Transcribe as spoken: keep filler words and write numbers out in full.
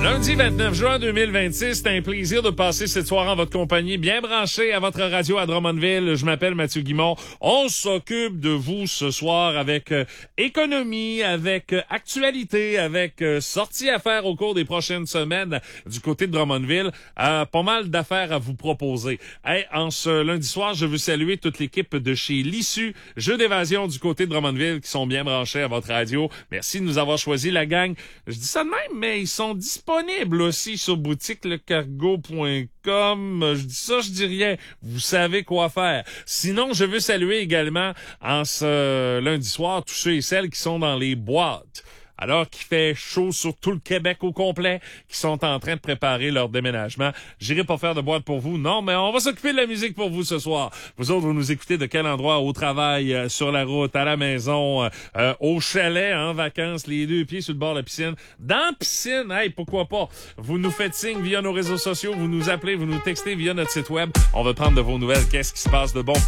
Lundi vingt-neuf juin deux mille vingt-six, c'est un plaisir de passer cette soirée en votre compagnie, bien branché à votre radio à Drummondville. Je m'appelle Mathieu Guimond. On s'occupe de vous ce soir avec euh, économie, avec euh, actualité, avec euh, sorties à faire au cours des prochaines semaines du côté de Drummondville. Euh, pas mal d'affaires à vous proposer. Hey, en ce lundi soir, je veux saluer toute l'équipe de chez l'Issue, jeu d'évasion du côté de Drummondville qui sont bien branchés à votre radio. Merci de nous avoir choisi, la gang. Je dis ça de même, mais ils sont disponibles aussi sur boutique le cargo point com. Je dis ça, je dis rien. Vous savez quoi faire. Sinon, je veux saluer également en ce lundi soir tous ceux et celles qui sont dans les boîtes. Alors qu'il fait chaud sur tout le Québec au complet, qui sont en train de préparer leur déménagement. J'irai pas faire de boîte pour vous, non, mais on va s'occuper de la musique pour vous ce soir. Vous autres, vous nous écoutez de quel endroit? Au travail, euh, sur la route, à la maison, euh, au chalet, en vacances, les deux pieds sur le bord de la piscine. Dans la piscine, hey, pourquoi pas? Vous nous faites signe via nos réseaux sociaux, vous nous appelez, vous nous textez via notre site web. On va prendre de vos nouvelles. Qu'est-ce qui se passe de bon?